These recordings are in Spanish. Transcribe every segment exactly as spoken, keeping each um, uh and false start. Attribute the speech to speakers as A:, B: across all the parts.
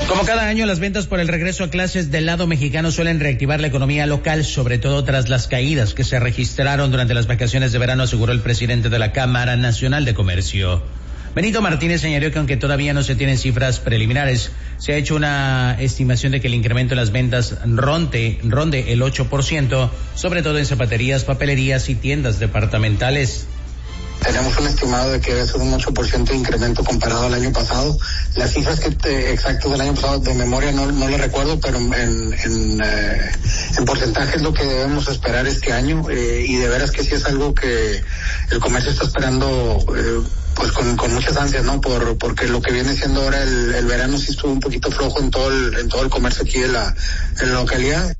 A: Como cada año, las ventas por el regreso a clases del lado mexicano suelen reactivar la economía local, sobre todo tras las caídas que se registraron durante las vacaciones de verano, aseguró el presidente de la Cámara Nacional de Comercio. Benito Martínez señaló que aunque todavía no se tienen cifras preliminares, se ha hecho una estimación de que el incremento en las ventas ronde, ronde el ocho por ciento, sobre todo en zapaterías, papelerías y tiendas departamentales.
B: Tenemos un estimado de que debe ser un ocho por ciento de incremento comparado al año pasado. Las cifras que te, exactas del año pasado de memoria no, no lo recuerdo, pero en, en, eh, en porcentaje es lo que debemos esperar este año, eh, y de veras que sí es algo que el comercio está esperando eh, pues con, con muchas ansias, ¿no? Por, porque lo que viene siendo ahora el, el verano sí estuvo un poquito flojo en todo el, en todo el comercio aquí de la, de la localidad.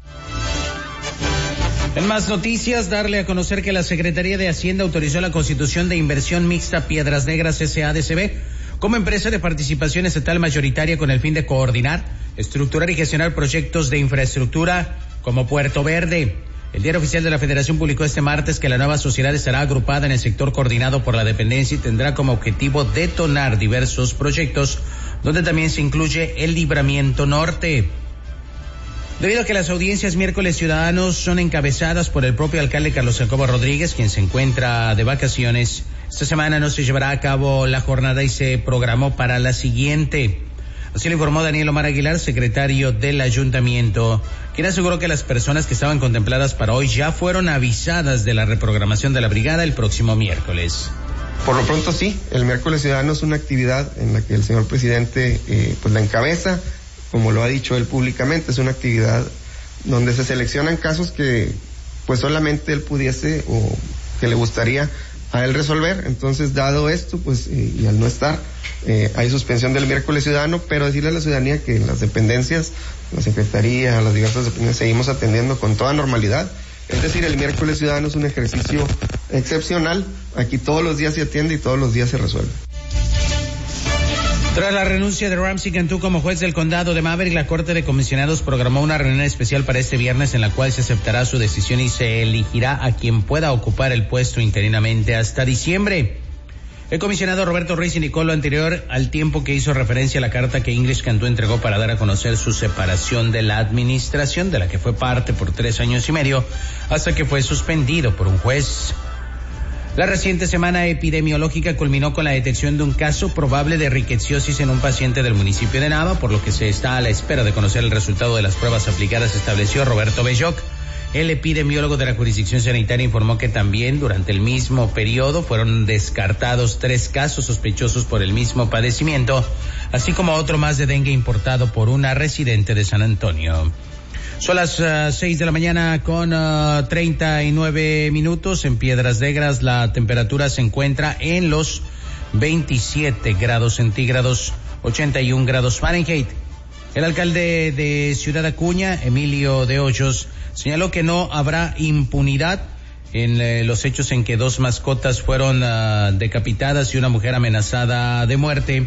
A: En más noticias, darle a conocer que la Secretaría de Hacienda autorizó la constitución de Inversión Mixta Piedras Negras S A D C B como empresa de participación estatal mayoritaria con el fin de coordinar, estructurar y gestionar proyectos de infraestructura como Puerto Verde. El Diario Oficial de la Federación publicó este martes que la nueva sociedad estará agrupada en el sector coordinado por la dependencia y tendrá como objetivo detonar diversos proyectos, donde también se incluye el Libramiento Norte. Debido a que las audiencias miércoles ciudadanos son encabezadas por el propio alcalde Carlos Jacobo Rodríguez, quien se encuentra de vacaciones, esta semana no se llevará a cabo la jornada y se programó para la siguiente. Así lo informó Daniel Omar Aguilar, secretario del ayuntamiento, quien aseguró que las personas que estaban contempladas para hoy ya fueron avisadas de la reprogramación de la brigada el próximo miércoles.
C: Por lo pronto sí, el miércoles ciudadano es una actividad en la que el señor presidente eh, pues la encabeza. Como lo ha dicho él públicamente, es una actividad donde se seleccionan casos que pues solamente él pudiese o que le gustaría a él resolver. Entonces, dado esto, pues eh, y al no estar, eh, hay suspensión del miércoles ciudadano, pero decirle a la ciudadanía que en las dependencias, la secretaría, las diversas dependencias, seguimos atendiendo con toda normalidad. Es decir, el miércoles ciudadano es un ejercicio excepcional. Aquí todos los días se atiende y todos los días se resuelve.
A: Tras la renuncia de Ramsey Cantú como juez del condado de Maverick, la Corte de Comisionados programó una reunión especial para este viernes en la cual se aceptará su decisión y se elegirá a quien pueda ocupar el puesto interinamente hasta diciembre. El comisionado Roberto Ruiz indicó lo anterior al tiempo que hizo referencia a la carta que Ingrid Cantú entregó para dar a conocer su separación de la administración, de la que fue parte por tres años y medio, hasta que fue suspendido por un juez. La reciente semana epidemiológica culminó con la detección de un caso probable de riqueciosis en un paciente del municipio de Nava, por lo que se está a la espera de conocer el resultado de las pruebas aplicadas, estableció Roberto Belloc. El epidemiólogo de la jurisdicción sanitaria informó que también durante el mismo periodo fueron descartados tres casos sospechosos por el mismo padecimiento, así como otro más de dengue importado por una residente de San Antonio. Son las uh, seis de la mañana con uh, treinta y nueve minutos. En Piedras Negras la temperatura se encuentra en los veintisiete grados centígrados, ochenta y un grados Fahrenheit. El alcalde de Ciudad Acuña, Emilio de Hoyos, señaló que no habrá impunidad en eh, los hechos en que dos mascotas fueron uh, decapitadas y una mujer amenazada de muerte,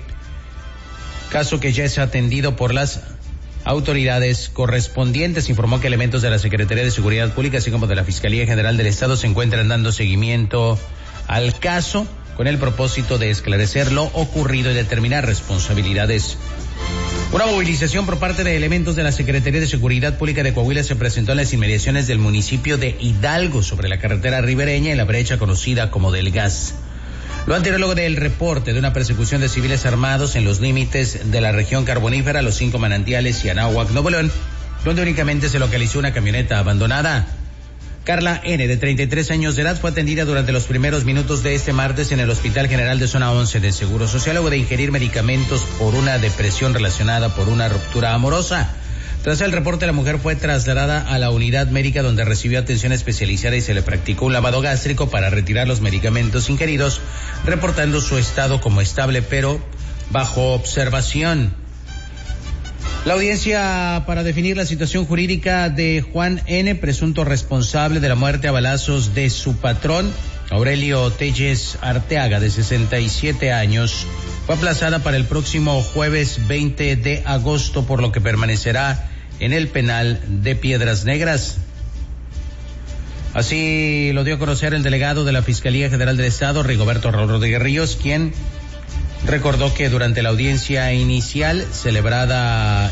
A: caso que ya es atendido por las autoridades correspondientes. Informó que elementos de la Secretaría de Seguridad Pública, así como de la Fiscalía General del Estado, se encuentran dando seguimiento al caso con el propósito de esclarecer lo ocurrido y determinar responsabilidades. Una movilización por parte de elementos de la Secretaría de Seguridad Pública de Coahuila se presentó en las inmediaciones del municipio de Hidalgo, sobre la carretera ribereña en la brecha conocida como del Gas. Lo anterior luego del reporte de una persecución de civiles armados en los límites de la región carbonífera, Los Cinco Manantiales y Anáhuac, Nuevo León, donde únicamente se localizó una camioneta abandonada. Carla N., de treinta y tres años de edad, fue atendida durante los primeros minutos de este martes en el Hospital General de Zona once del Seguro Social, luego de ingerir medicamentos por una depresión relacionada por una ruptura amorosa. Tras el reporte, la mujer fue trasladada a la unidad médica donde recibió atención especializada y se le practicó un lavado gástrico para retirar los medicamentos ingeridos, reportando su estado como estable pero bajo observación. La audiencia para definir la situación jurídica de Juan N., presunto responsable de la muerte a balazos de su patrón, Aurelio Telles Arteaga, de sesenta y siete años, fue aplazada para el próximo jueves veinte de agosto, por lo que permanecerá en el penal de Piedras Negras. Así lo dio a conocer el delegado de la Fiscalía General del Estado, Rigoberto Rodríguez Ríos, quien recordó que durante la audiencia inicial celebrada